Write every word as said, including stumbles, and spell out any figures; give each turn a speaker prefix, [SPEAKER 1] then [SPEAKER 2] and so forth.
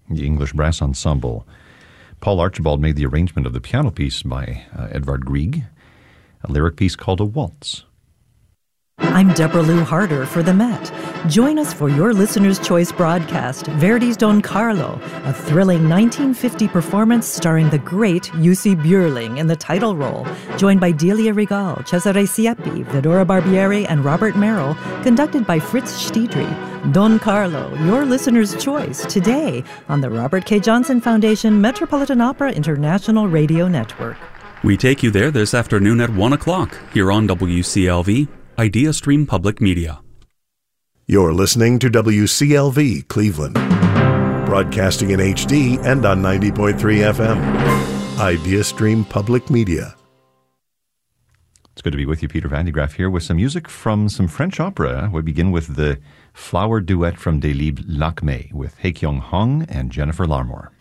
[SPEAKER 1] the English Brass Ensemble. Paul Archibald made the arrangement of the piano piece by uh, Edvard Grieg, a lyric piece called A Waltz.
[SPEAKER 2] I'm Deborah Lou Harder for the Met. Join us for your Listener's Choice broadcast, Verdi's Don Carlo, a thrilling nineteen fifty performance starring the great Jussi Björling in the title role, joined by Delia Regal, Cesare Siepi, Fedora Barbieri, and Robert Merrill, conducted by Fritz Stiedry. Don Carlo, your Listener's Choice, today on the Robert K. Johnson Foundation Metropolitan Opera International Radio Network.
[SPEAKER 3] We take you there this afternoon at one o'clock here on W C L V, Idea Stream Public Media.
[SPEAKER 4] You're listening to W C L V Cleveland, broadcasting in H D and on ninety point three F M. Idea Stream Public Media.
[SPEAKER 1] It's good to be with you, Peter Van de Graaff here with some music from some French opera. We begin with the Flower Duet from Des Libres Lacmé with Hae Kyung Hong and Jennifer Larmore.